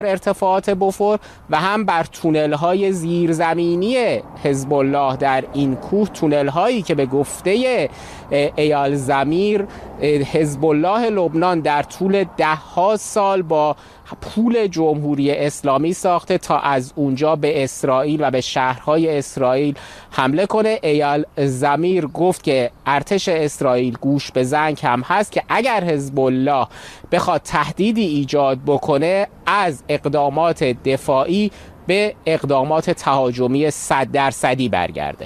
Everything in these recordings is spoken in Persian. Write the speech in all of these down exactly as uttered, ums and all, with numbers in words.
ارتفاعات بوفور و هم بر تونل‌های زیرزمینی حزب الله در این کوه، تونل‌هایی که به گفته ایال زمیر حزب الله لبنان در طول ده‌ها سال با پول جمهوری اسلامی ساخته تا از اونجا به اسرائیل و به شهرهای اسرائیل حمله کنه. ایال زمیر گفت که ارتش اسرائیل گوش به زنگ هم هست که اگر حزب الله بخواد تهدیدی ایجاد بکنه از اقدامات دفاعی به اقدامات تهاجمی صد درصدی برگرده.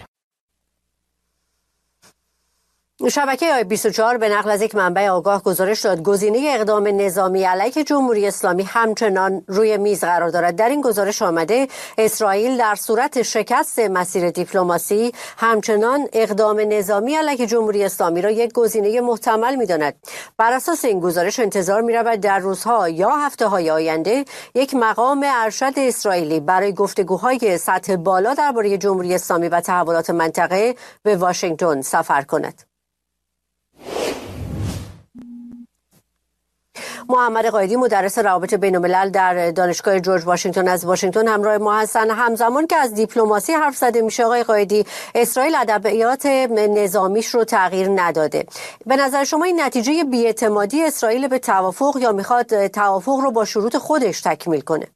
شبکه آی بیست و چهار به نقل از یک منبع آگاه گزارش داد گزینه اقدام نظامی علیه جمهوری اسلامی همچنان روی میز قرار دارد. در این گزارش آمده اسرائیل در صورت شکست مسیر دیپلماسی همچنان اقدام نظامی علیه جمهوری اسلامی را یک گزینه محتمل می‌داند. بر اساس این گزارش انتظار می‌رود در روزها یا هفته‌های آینده یک مقام ارشد اسرائیلی برای گفتگوهای سطح بالا درباره جمهوری اسلامی و تحولات منطقه به واشنگتن سفر کند. محمد قائدی مدرس روابط بین‌الملل در دانشگاه جورج واشنگتن از واشنگتن همراه ما هستند. همزمان که از دیپلماسی حرف زده میشه آقای قائدی، اسرائیل ادبیات نظامیش رو تغییر نداده. به نظر شما این نتیجه بی‌اعتمادی اسرائیل به توافق یا میخواد توافق رو با شروط خودش تکمیل کنه؟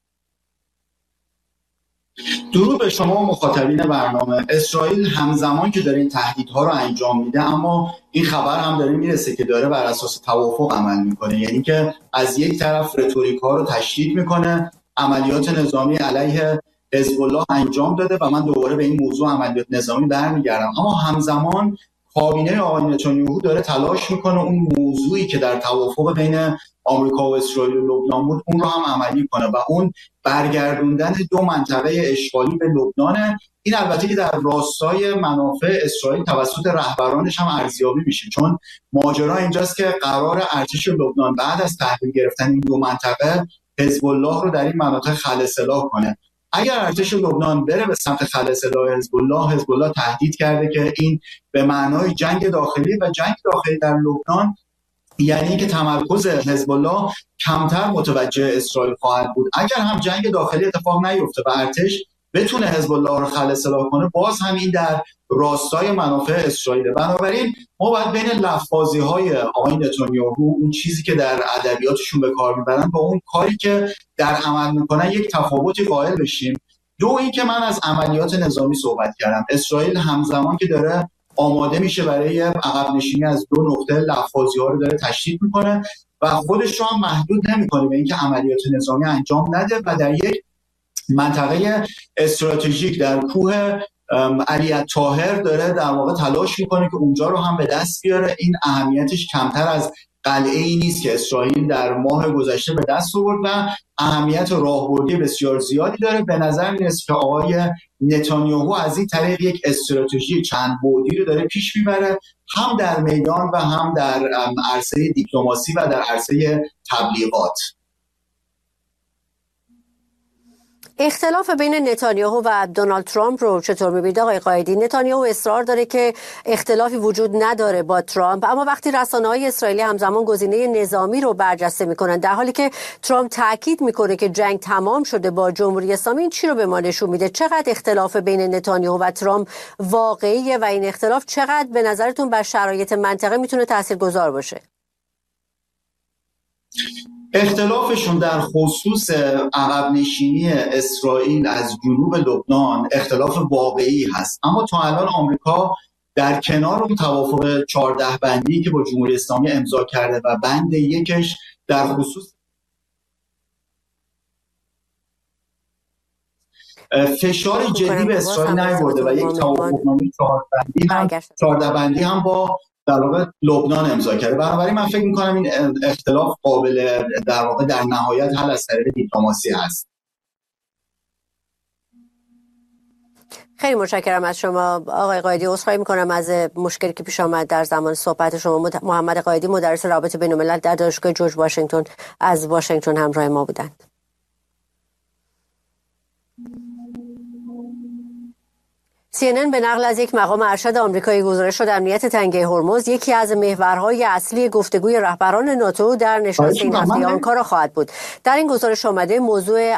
درود به شما مخاطبین برنامه. اسرائیل همزمان که داره این تهدیدها رو انجام میده، اما این خبر هم داره میرسه که داره بر اساس توافق عمل میکنه، یعنی که از یک طرف رتوریک ها رو تشدید میکنه، عملیات نظامی علیه حزب الله انجام داده و من دوباره به این موضوع عملیات نظامی برمیگردم، اما همزمان کابینه آقای نتانیاهو داره تلاش میکنه اون موضوعی که در توافق بین آمریکا و اسرائیل و لبنان بود اون رو هم عملی کنه و اون برگردوندن دو منطقه اشغالی به لبنانه. این البته که در راستای منافع اسرائیل توسط رهبرانش هم ارزیابی میشه، چون ماجرا اینجاست که قرار ارتش لبنان بعد از تحویل گرفتن این دو منطقه حزب الله رو در این مناطق خلع کنه. اگر ارتش لبنان بره به سمت خلع سلاح حزب الله، حزب الله تهدید کرده که این به معنای جنگ داخلی و جنگ داخلی در لبنان یعنی که تمرکز حزب الله کمتر متوجه اسرائیل خواهد بود. اگر هم جنگ داخلی اتفاق نیفته و ارتش بتونه حزب الله رو خلع سلاح کنه، باز هم این در راستای منافع اسرائیل. بنابراین ما باید بین لفظ‌بازی‌های آقای نتانیاهو، اون چیزی که در ادبیاتشون به کار میبرن، با اون کاری که در عمل میکنن یک تفاوتی قائل بشیم. دو این که من از عملیات نظامی صحبت کردم. اسرائیل همزمان که داره آماده میشه برای عقب نشینی از دو نقطه، لفظ‌بازی‌ها رو داره تشدید میکنه و خودش رو هم محدود نمیکنه به اینکه عملیات نظامی انجام نده و در یک منطقه استراتژیک در کوه علی الطاهر داره در واقع تلاش میکنه که اونجا رو هم به دست بیاره. این اهمیتش کمتر از قلعه‌ای نیست که اسرائیل در ماه گذشته به دست آورد و اهمیت راهبردی بسیار زیادی داره. به نظر میرسه که آقای نتانیاهو از این طریق یک استراتژی چند بعدی رو داره پیش میبره، هم در میدان و هم در عرصه دیپلماسی و در عرصه تبلیغات. اختلاف بین نتانیاهو و دونالد ترامپ رو چطور می‌بینید آقای قائدی؟ نتانیاهو اصرار داره که اختلافی وجود نداره با ترامپ، اما وقتی رسانه‌های اسرائیلی همزمان گزینه نظامی رو برجسته می‌کنن در حالی که ترامپ تاکید می‌کنه که جنگ تمام شده با جمهوری اسلامی، این چی رو به ما نشون میده؟ چقدر اختلاف بین نتانیاهو و ترامپ واقعیه و این اختلاف چقدر به نظرتون بر شرایط منطقه میتونه تاثیرگذار باشه؟ اختلافشون در خصوص عقب نشینی اسرائیل از جنوب لبنان اختلاف واقعی هست، اما تا الان آمریکا در کنار اون توافق چهارده بندی که با جمهوری اسلامی امضا کرده و بند یکش در خصوص فشار جدی به اسرائیل نیاورده و یک توافقنامه چهارده بندی هم با در واقع لبنان امضا کرده. بنابراین من فکر می‌کنم این اختلاف قابل در واقع در نهایت حل از طریق دیپلماسی هست. خیلی متشکرم از شما آقای قائدی. عذرخواهی می‌کنم از مشکلی که پیش آمد در زمان صحبت شما. محمد قائدی مدرس روابط بین‌الملل در دانشگاه جورج واشنگتن از واشنگتن همراه ما بودند. سی ان ان به نقل از یک مقام ارشد آمریکایی گزارش داد امنیت تنگه هرمز یکی از محورهای اصلی گفتگوی رهبران ناتو در نشست این هفته آنکارا خواهد بود. در این گزارش آمده موضوع